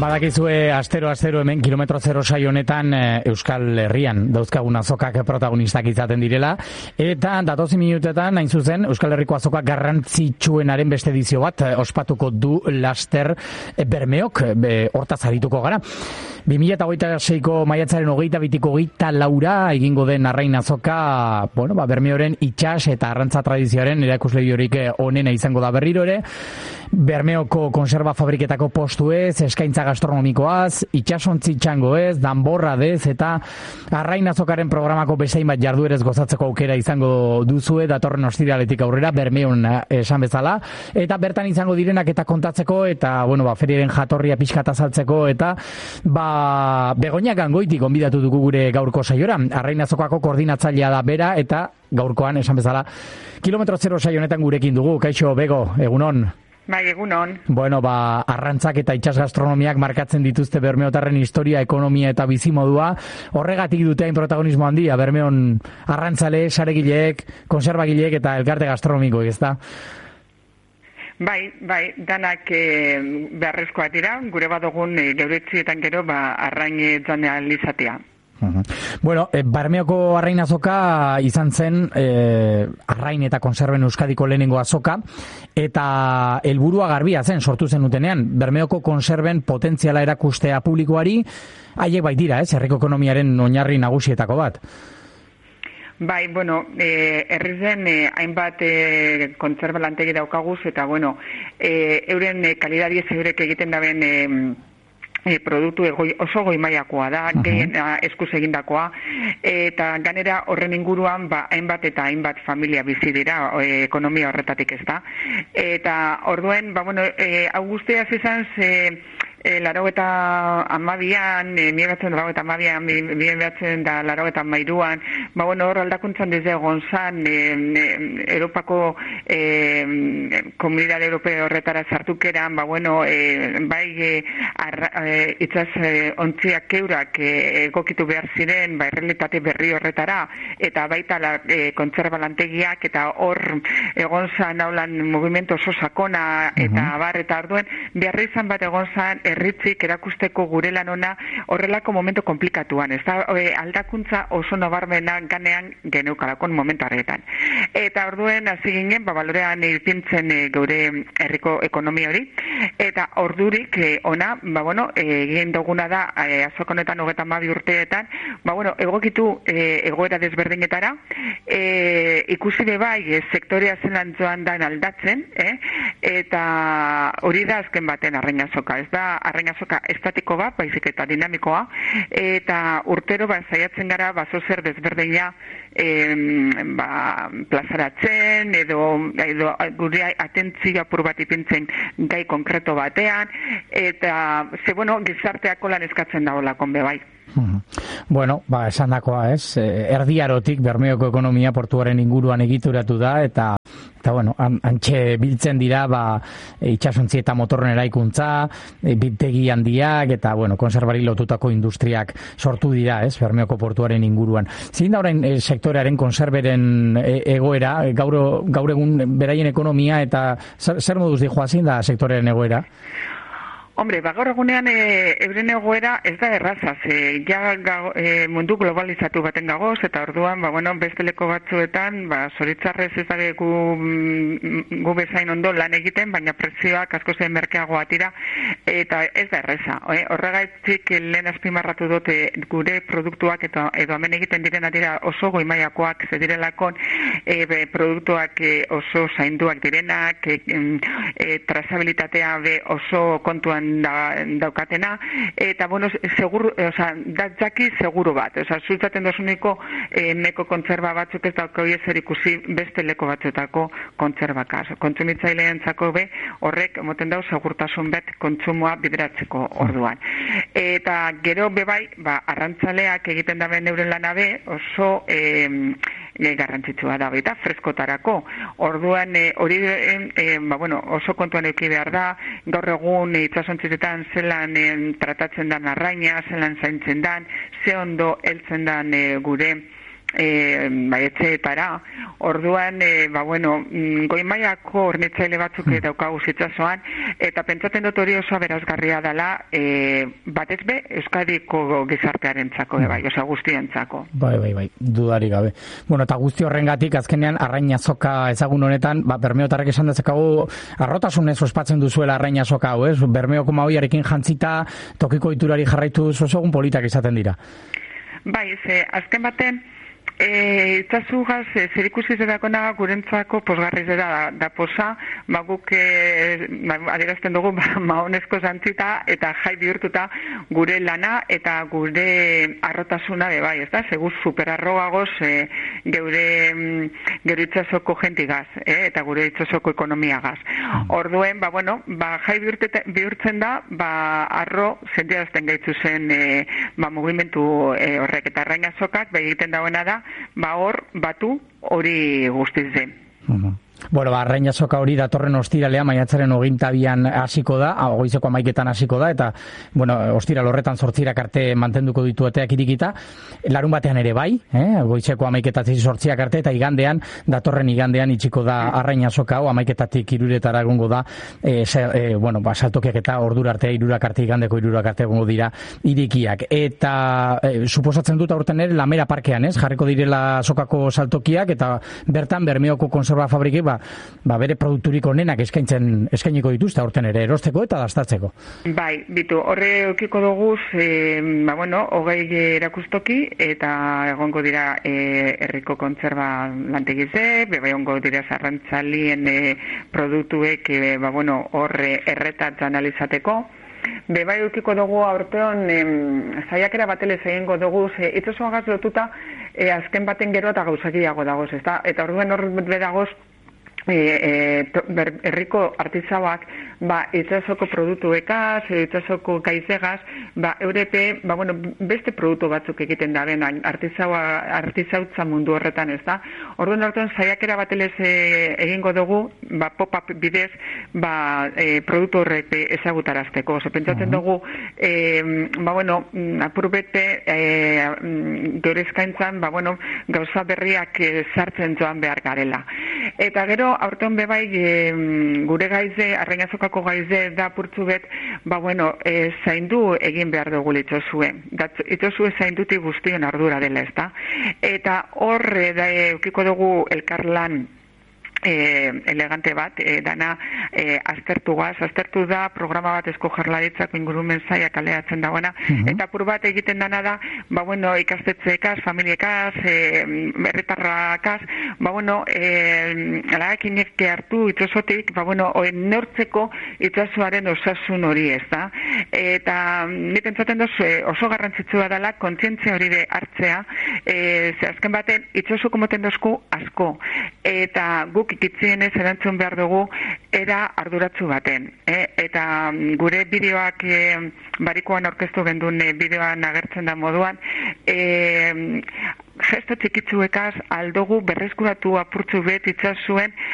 Badakizue astero hemen kilometro zero saio honetan Euskal Herrian dauzkagun azokak protagonistak izaten direla, eta datozen minutetan hain zuzen Euskal Herriko azoka garrantzitsuenaren beste edizio bat ospatuko du laster Bermeok, hortaz arituko gara. 2026ko maiatzaren 22ko 24 egingo den arrain azoka, Bermeoren itsas eta arrantza tradizioaren erakusleihorik onena izango da berriro ere. Bermeoko konserba fabriketako postuez, eskaintza gastronomikoaz, itsasontzi txangoez, danborra dez eta arrain azokaren programako bezain bat jarduerez gozatzeko aukera izango duzue datorren ostiraletik aurrera Bermeon esan bezala, eta bertan izango direnak eta kontatzeko eta feriaren jatorria pixkat azaltzeko eta Begoña Gangoiti gonbidatu dugu gure gaurko saiora. Arrain azokako koordinatzailea da bera eta gaurkoan esan bezala kilometro zero saio honetan gurekin dugu. Kaixo, Bego, egunon. Bai, egunon. Arrantzak eta itsas gastronomiak markatzen dituzte Bermeotarren historia, ekonomia eta bizimodua. Horregatik dute hain protagonismo handia Bermeon arrantzale, saregileek, konserbagileek eta elkarte gastronomikoek, ezta? Bai, danak beharrezkoak dira, gure badogun geuretzietan gero arrain joan izatea. Bermeoko arrain azoka izan zen arrain eta konserben Euskadiko lehenengo azoka, eta helburua garbia zen sortu zen utenean, Bermeoko konserben potentziala erakustea publikoari, haiek baitira, herriko ekonomiaren oinarri nagusietako bat. Bai, herrizen hainbat kontserba lantegi daukaguz, eta euren kalidadiez eurek egiten daben produktu oso goi mailakoa da, gehien eskuz egindakoa, eta ganera horren inguruan hainbat eta hainbat familia bizi dira ekonomia horretatik, ez da. Eta orduen, hau guztiaz izan Larogeita amabian, 1982an, hor aldakuntzan desde egon zan, Europako Komunidade Europea horretara sartukeran, itzaz ontziak keurak egokitu behar ziren, errealitate berri horretara, eta baita kontserba lantegiak, eta hor egon zan haulan movimento oso sakona, eta eta orduen, beharra izan bat egon zan, herritzik erakusteko gure lan ona horrelako momentu komplikatuan, ez da, aldakuntza oso nabarmena ganean geneukalakon momentu harretan. Eta orduen hasi ginen, balorean ipintzen geure herriko ekonomia hori, eta ordurik ona, egin duguna da, azokonetan 32 urteetan, egokitu egoera desberdinetara, ikusi bai, sektorea zelan joan dan aldatzen, eta hori da azken baten arrain azoka, ez da, arrain azoka estatiko bat, baizik eta dinamikoa, eta urtero saiatzen gara zer desberdina plazaratzen, edo gure atentzia apur bat ipintzen gai konkreto batean, eta gizarteako lan eskatzen dagoelakon bai. Esan dakoa, ez? Erdiarotik Bermeoko ekonomia portuaren inguruan egituratu da, eta antxe biltzen dira itsasontzi eta motorren eraikuntza, biltegi handiak eta konserbari lotutako industriak sortu dira, ez? Bermeoko portuaren inguruan. Zein da orain sektorearen konserberen egoera, gaur egun beraien ekonomia eta zer moduz dijoa zein da sektorearen egoera? Hombre, gaur egunean euren egoera ez da erraza, mundu globalizatu baten gagoz, eta orduan, beste leko batzuetan, zoritzarrez ez da gu bezain ondo lan egiten, baina prezioak asko zen merkeagoa tira, eta ez da erraza. Horregaitzik lehen azpimarratu dute gure produktuak edo hemen egiten direna dira oso goi mailakoak zedirelakon, produktuak oso zainduak direnak, trazabilitatea oso kontuan daukatena, eta datzaki seguru bat, zultaten dozuniko meko kontserba batzuk ez daukau ezer ikusi beste leko batzuetako kontserbakaz. Kontsumitzaileentzako horrek moten dau segurtasun bet kontsumoa bideratzeko orduan. Eta gero bai, arrantzaleak egiten daben euren lana oso garrantzitsua da, eta freskotarako. Orduan hori oso kontuan eduki behar da, gaur egun itsasontziretan zelan tratatzen dan arraina, zelan zaintzen dan, ze ondo heltzen dan gure etxeetara. Orduan, goi mailako hornitzaile batzuk daukagu itsasoan, eta pentsatzen dut hori oso aberasgarria dela, batez be, Euskadiko gizartearentzako, guztientzako. Bai, dudari gabe. Bueno, eta guzti horrengatik, azkenean, arrain azoka ezagun honetan, bermeotarrek esan dezakagu, arrotasunez ospatzen duzuela arrain azoka hau, ez? Bermeoko maoiarekin jantzita, tokiko iturari jarraituz oso egun politak izaten dira. Bai, azken baten, itzazugaz zer ikusi zedakona gurentzako posgarriz da posa, guk adierazten dugu maonezko zantzita eta jai bihurtuta gure lana eta gure arrotasuna bai, ez da? Segur superarrogagoz geure itzazoko jentigaz, eta gure itzazoko ekonomiagaz. Orduen, jai bihurtzen da, arro sentiarazten gaitzu zen mugimendu horrek eta arrain azokak, egiten dagoena da, hor batu hori guztiz den. Bueno, arrain azoka hori datorren ostiralea, maiatzaren 22an hasiko da, goizeko 11etan hasiko da, eta, ostiral horretan 8 arte mantenduko ditu eteak irikita, larun batean ere bai, goizeko 11etatik 8 arte, eta datorren igandean itxiko da arrain azoka hau, 11etatik 3 egongo da, saltokiak eta ordura arte, 3 arte igandeko 3 arte egongo dira irikiak. Eta suposatzen dut aurten ere Lamera parkean, jarriko direla azokako saltokiak, eta bertan Bermeoko konserba fabriki bere produkturik onenak eskainiko dituzte aurten ere erosteko eta dastatzeko. Bai, bitu, horre eukiko doguz, 20 erakustoki eta egongo dira herriko kontserba lantegize, egongo dira zarrantzalien produktuek horre erretat analizateko. Bai eukiko dugu aurteon zaiakera batelez egingo dugu, itxasoagaz lotuta azken baten gero eta gauzakiago dagoz, ezta? Eta orduan horre dagoz herriko artizauak itsasoko produktuekaz, itsasoko gaizegaz, eurepe, beste produktu batzuk egiten da ben artizautza mundu horretan, ez da? Orduan saiakera batelez egingo dugu, pop-up bidez, produktu horrek ezagutarazteko. Pentsatzen dugu, apur bete, geure eskaintzan, gauza berriak sartzen joan behar garela. Eta gero, aurten bebai, gure gaize, arrain azokako gaize da purtzu bet, zaindu egin behar dugu itxosue. Itxosue zainduti guztion ardura dela, ez da? Eta hor, eukiko dugu elkarlan elegante bat, dana aztertu da, programa bat Eusko Jaurlaritzako ingurumen saila kaleatzen dagoena, eta apur bat egiten dana da, ikastetxeekaz, familiekaz, herritarrakaz, alagakinek hartu itxasotik, neurtzeko itxasoaren osasun hori, ez da? Eta ni pentsatzen duz oso garrantzitsua dela kontzientzia hori de hartzea, azken baten itxasoko moten dozku asko, eta guk ikitzienez erantzun behar dugu era arduratsu baten. Eta gure bideoak barikoan aurkeztu gendun bideoan agertzen da moduan, gesto txikitzuekaz aldugu berreskuratu apurtzu bet itzazuen